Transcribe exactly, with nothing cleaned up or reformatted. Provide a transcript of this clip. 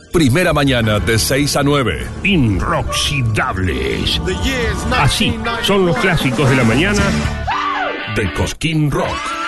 Primera mañana de seis a nueve. Inoxidables. Así son los clásicos de la mañana de Cosquín Rock.